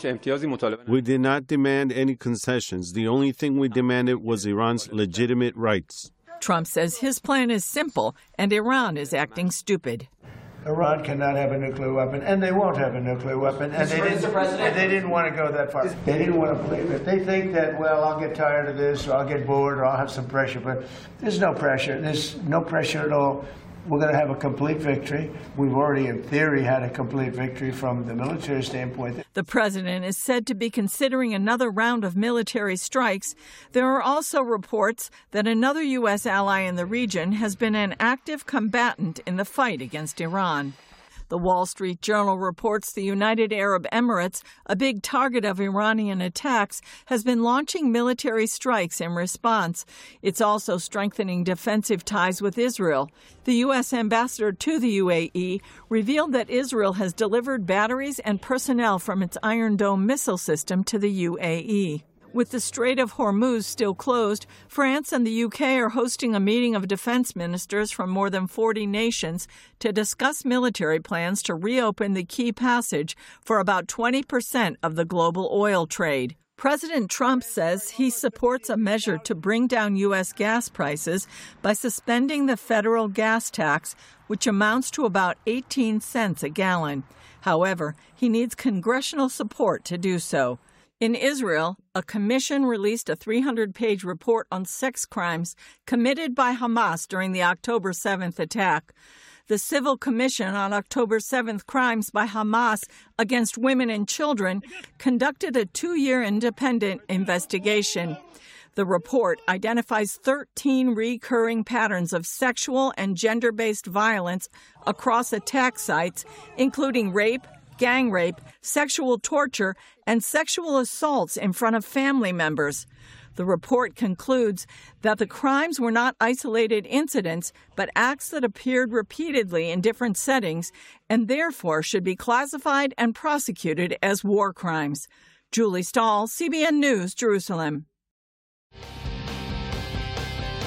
We did not demand any concessions. The only thing we demanded was Iran's legitimate rights. Trump says his plan is simple, and Iran is acting stupid. Iran cannot have a nuclear weapon, and they won't have a nuclear weapon, and they didn't, and they didn't want to go that far. They didn't want to believe it. They think that, well, I'll get tired of this, or I'll get bored, or I'll have some pressure, but there's no pressure. There's no pressure at all. We're going to have a complete victory. We've already, in theory, had a complete victory from the military standpoint. The president is said to be considering another round of military strikes. There are also reports that another U S ally in the region has been an active combatant in the fight against Iran. The Wall Street Journal reports the United Arab Emirates, a big target of Iranian attacks, has been launching military strikes in response. It's also strengthening defensive ties with Israel. The U S ambassador to the U A E revealed that Israel has delivered batteries and personnel from its Iron Dome missile system to the U A E. With the Strait of Hormuz still closed, France and the U K are hosting a meeting of defense ministers from more than forty nations to discuss military plans to reopen the key passage for about twenty percent of the global oil trade. President Trump says he supports a measure to bring down U S gas prices by suspending the federal gas tax, which amounts to about eighteen cents a gallon. However, he needs congressional support to do so. In Israel, a commission released a three hundred page report on sex crimes committed by Hamas during the October seventh attack. The Civil Commission on October seventh Crimes by Hamas against women and children conducted a two-year independent investigation. The report identifies thirteen recurring patterns of sexual and gender-based violence across attack sites, including rape, gang rape, sexual torture, and sexual assaults in front of family members. The report concludes that the crimes were not isolated incidents, but acts that appeared repeatedly in different settings and therefore should be classified and prosecuted as war crimes. Julie Stahl, C B S News, Jerusalem.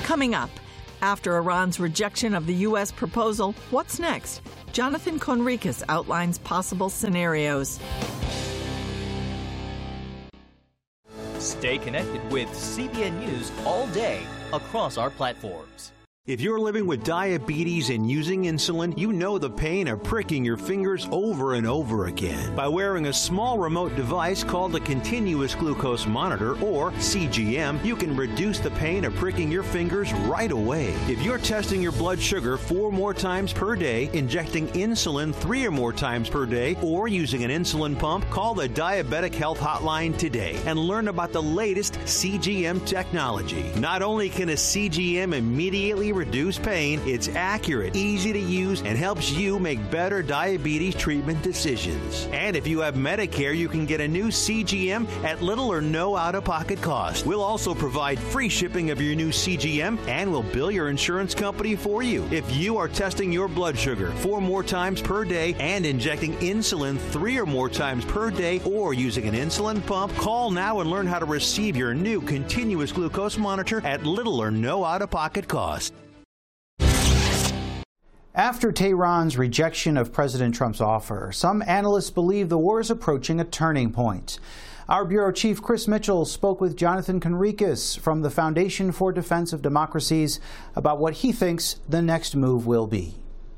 Coming up, after Iran's rejection of the U S proposal, what's next? Jonathan Conricus outlines possible scenarios. Stay connected with C B N News all day across our platforms. If you're living with diabetes and using insulin, you know the pain of pricking your fingers over and over again. By wearing a small remote device called a continuous glucose monitor, or C G M, you can reduce the pain of pricking your fingers right away. If you're testing your blood sugar four more times per day, injecting insulin three or more times per day, or using an insulin pump, call the Diabetic Health Hotline today and learn about the latest C G M technology. Not only can a C G M immediately reduce pain, it's accurate, easy to use, and helps you make better diabetes treatment decisions. And if you have Medicare, you can get a new C G M at little or no out-of-pocket cost. We'll also provide free shipping of your new C G M, and we'll bill your insurance company for you. If you are testing your blood sugar four more times per day and injecting insulin three or more times per day, or using an insulin pump, call now and learn how to receive your new continuous glucose monitor at little or no out-of-pocket cost. After Tehran's rejection of President Trump's offer, some analysts believe the war is approaching a turning point. Our bureau chief Chris Mitchell spoke with Jonathan Conricus from the Foundation for Defense of Democracies about what he thinks the next move will be.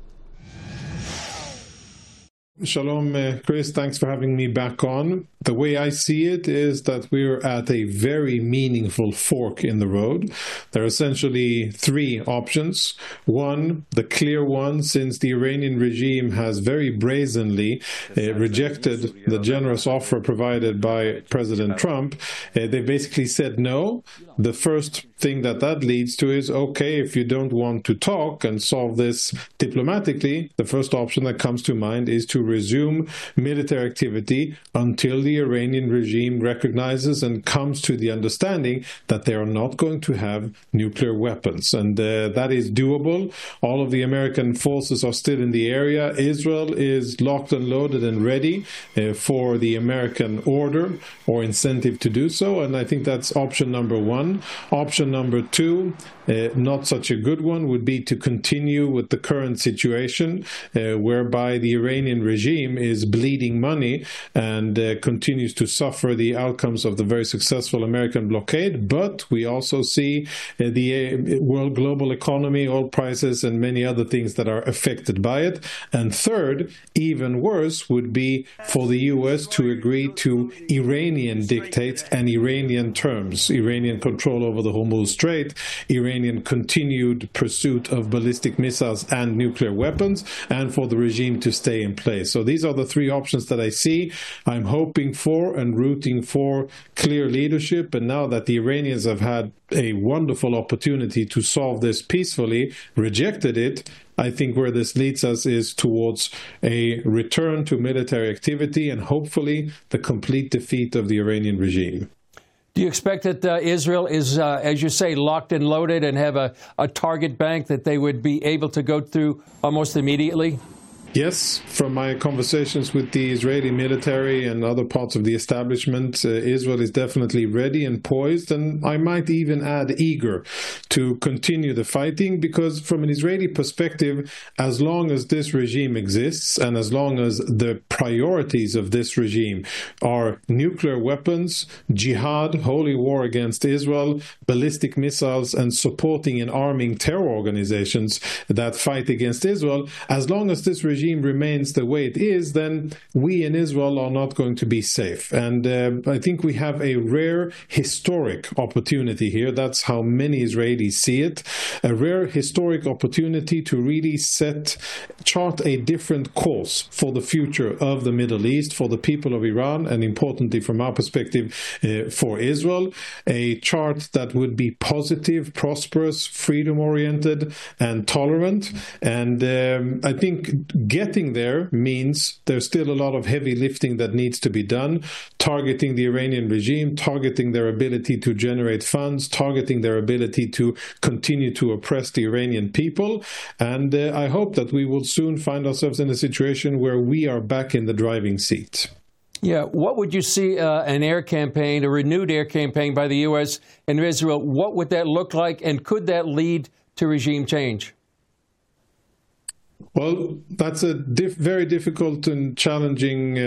Shalom, uh, Chris. Thanks for having me back on. The way I see it is that we're at a very meaningful fork in the road. There are essentially three options. One, the clear one, since the Iranian regime has very brazenly uh, rejected the generous offer provided by President Trump. Uh, they basically said no. The first thing that that leads to is, okay, if you don't want to talk and solve this diplomatically, the first option that comes to mind is to resume military activity until the Iranian regime recognizes and comes to the understanding that they are not going to have nuclear weapons. And uh, that is doable. All of the American forces are still in the area. Israel is locked and loaded and ready uh, for the American order or incentive to do so. And I think that's option number one. Option number two, uh, not such a good one, would be to continue with the current situation uh, whereby the Iranian regime is bleeding money and uh, continues to suffer the outcomes of the very successful American blockade. But we also see uh, the uh, world global economy, oil prices, and many other things that are affected by it. And third, even worse, would be for the U S to agree to Iranian dictates and Iranian terms, Iranian control over the Hormuz Strait, Iranian continued pursuit of ballistic missiles and nuclear weapons, and for the regime to stay in place. So these are the three options that I see. I'm hoping for and rooting for clear leadership. And now that the Iranians have had a wonderful opportunity to solve this peacefully, rejected it, I think where this leads us is towards a return to military activity and hopefully the complete defeat of the Iranian regime. Do you expect that uh, Israel is, uh, as you say, locked and loaded and have a, a target bank that they would be able to go through almost immediately? Yes, from my conversations with the Israeli military and other parts of the establishment, uh, Israel is definitely ready and poised, and I might even add eager to continue the fighting, because from an Israeli perspective, as long as this regime exists and as long as the priorities of this regime are nuclear weapons, jihad, holy war against Israel, ballistic missiles, and supporting and arming terror organizations that fight against Israel, as long as this regime regime remains the way it is, then we in Israel are not going to be safe. And uh, I think we have a rare historic opportunity here. That's how many Israelis see it. A rare historic opportunity to really set, chart a different course for the future of the Middle East, for the people of Iran, and importantly from our perspective, uh, for Israel. A chart that would be positive, prosperous, freedom-oriented, and tolerant. And um, I think getting there means there's still a lot of heavy lifting that needs to be done, targeting the Iranian regime, targeting their ability to generate funds, targeting their ability to continue to oppress the Iranian people. And uh, I hope that we will soon find ourselves in a situation where we are back in the driving seat. Yeah, what would you see uh, an air campaign, a renewed air campaign by the U S and Israel? What would that look like, and could that lead to regime change? Well, that's a diff very difficult and challenging uh,